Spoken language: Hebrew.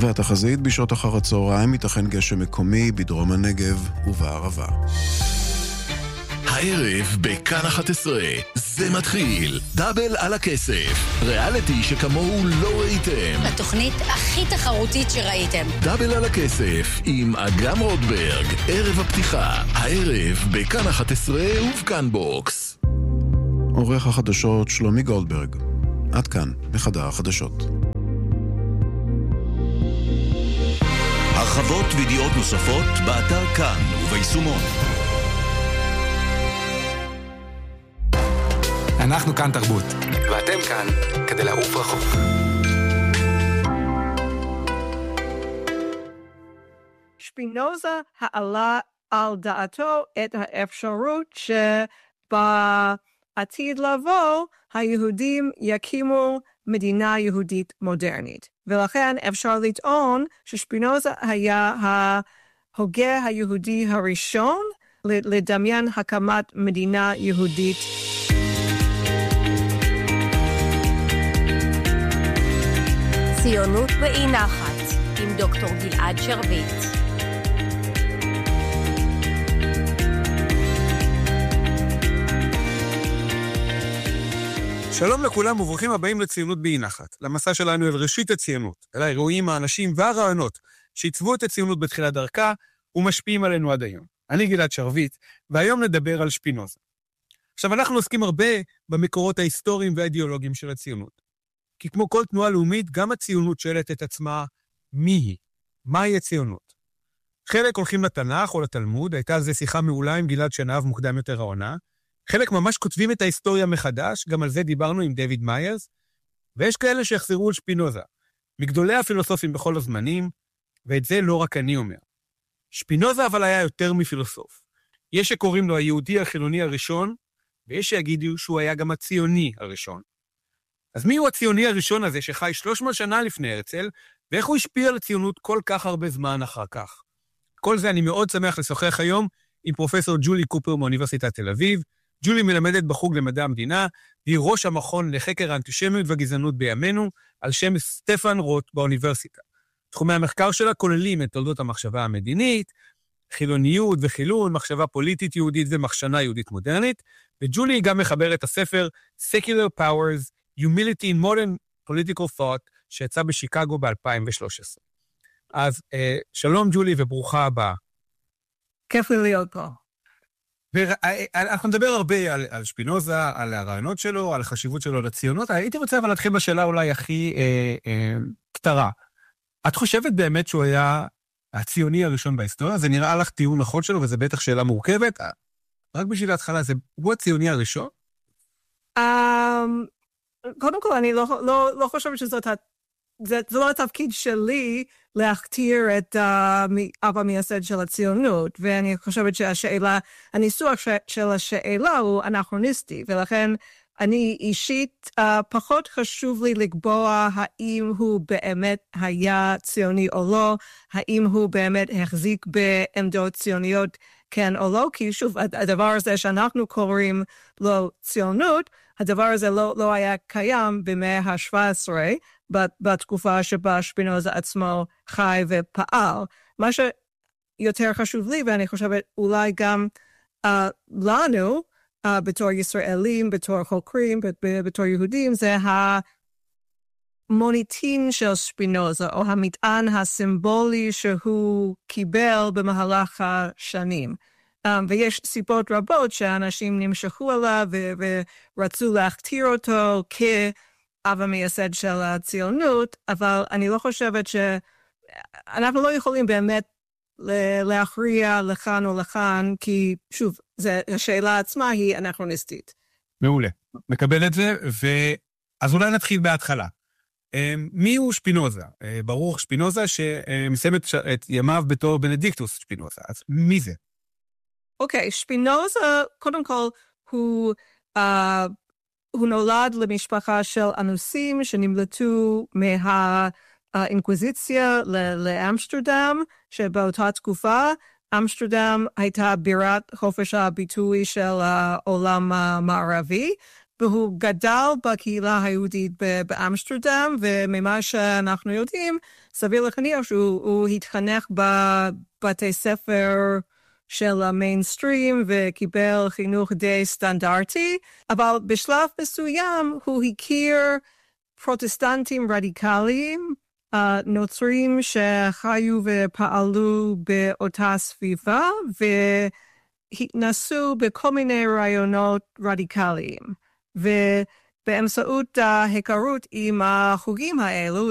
והתחזית בשעות אחר הצהריים ייתכן גשם מקומי בדרום הנגב ובערבה. הערב בכאן 11 זה מתחיל דאבל על הכסף, ריאליטי שכמוהו לא ראיתם, התוכנית הכי תחרותית שראיתם. דאבל על הכסף עם אגם רוטברג, ערב הפתיחה הערב בכאן 11 ובכאן בוקס. עורך החדשות שלומי גולדברג. עד כאן בחדר החדשות. הרחבות וידיעות נוספות באתר כאן וביישומון. אנחנו כאן תרבות, ואתם כאן כדי לעוף רחוק. שפינוזה העלה על דעתו את האפשרות שבעתיד לבוא היהודים יקימו מדינה יהודית מודרנית. ולכן אפשר לטעון ששפינוזה היה ההוגה היהודי הראשון לדמיין הקמת מדינה יהודית. ציונות באי נחת עם דוקטור גלעד שרביט. שלום לכולם וברוכים הבאים לציונות באי נחת, למסע שלנו אל ראשית הציונות, אל האירועים, האנשים והרעיונות שעיצבו את הציונות בתחילת דרכה ומשפיעים עלינו עד היום. אני גלעד שרביט, והיום נדבר על שפינוזה. עכשיו אנחנו עוסקים הרבה במקורות ההיסטוריים והאידיאולוגיים של הציונות. כי כמו כל תנועה לאומית, גם הציונות שואלת את עצמה, מי היא? מהי הציונות? חלק הולכים לתנ"ך או לתלמוד, הייתה על זה שיחה מעולה עם גלעד שנהב מוקדם יותר העונה, חלק ממש כותבים את ההיסטוריה מחדש, גם על זה דיברנו עם דיוויד מיירס, ויש כאלה שיחזרו על שפינוזה, מגדולי הפילוסופים בכל הזמנים, ואת זה לא רק אני אומר. שפינוזה אבל היה יותר מפילוסוף. יש שקוראים לו היהודי החילוני הראשון, ויש שיגידו שהוא היה גם הציוני הראשון. אז מי הוא הציוני הראשון הזה שחי 300 שנה לפני הרצל, ואיך הוא השפיע על הציונות כל כך הרבה זמן אחר כך? כל זה אני מאוד שמח לשוחח היום עם פרופסור ג'ולי קופר מאוניברסיטת תל אביב. ג'ולי מלמדת בחוג למדע המדינה, והיא ראש המכון לחקר האנטישמיות והגזענות בימינו, על שם סטפן רוט באוניברסיטה. תחומי המחקר שלה כוללים את תולדות המחשבה המדינית, חילוניות וחילון, מחשבה פוליטית יהודית ומחשנה יהודית מודרנית, וג'ולי גם מחבר את הספר Secular Powers, Humility in Modern Political Thought, שיצא בשיקגו ב-2013. אז שלום ג'ולי וברוכה הבאה. כיף לי להיות פה. אנחנו נדבר הרבה על שפינוזה, על הרעיונות שלו, על החשיבות שלו לציונות. הייתי רוצה אבל להתחיל בשאלה אולי הכי קטרה. את חושבת באמת שהוא היה הציוני הראשון בהיסטוריה? זה נראה לך טיעון נכון שלו, וזה בטח שאלה מורכבת. רק בשביל ההתחלה, הוא הציוני הראשון? קודם כל, אני לא חושבת שזאת זה לא התפקיד שלי להכתיר את אב המייסד של הציונות, ואני חושבת שהשאלה, הניסוח של השאלה הוא אנכרוניסטי, ולכן אני אישית פחות חשוב לי לקבוע האם הוא באמת היה ציוני או לא, האם הוא באמת החזיק בעמדות ציוניות כן או לא, כי שוב, הדבר הזה שאנחנו קוראים לו ציונות, הדבר הזה לא היה קיים במאה ה-17, בתקופה שבה שפינוזה עצמו חי ופעל. מה שיותר חשוב לי, ואני חושבת אולי גם לנו, בתור ישראלים, בתור חוקרים, בתור יהודים, זה המוניטין של שפינוזה, או המטען הסימבולי שהוא קיבל במהלך השנים. ויש סיבות רבות שאנשים נמשכו אליו ורצו להכתיר אותו כאב המייסד של הציונות, אבל אני לא חושבת שאנחנו לא יכולים באמת להכריע לכאן או לכאן, כי שוב, השאלה עצמה היא אנכרוניסטית. מעולה, מקבל את זה, אז אולי נתחיל בהתחלה. מי הוא שפינוזה? ברור שפינוזה שמסיים את ימיו בתור בנדיקטוס שפינוזה, אז מי זה? אוקיי, שפינוזה, קודם כל, הוא נולד למשפחה של אנוסים שנמלטו מהאינקוויזיציה לאמסטרדם, שבאותה תקופה, אמסטרדם הייתה בירת חופש הביטוי של העולם המערבי, והוא גדל בקהילה היהודית באמסטרדם, וממה שאנחנו יודעים, סביר להניח שהוא התחנך בבתי ספר של המיינסטרים, וקיבל חינוך די סטנדרטי, אבל בשלב מסוים הוא הכיר פרוטסטנטים רדיקליים, נוצרים שחיו ופעלו באותה סביבה, והתנסו בכל מיני רעיונות רדיקליים. ובאמצעות ההיכרות עם החוגים האלו,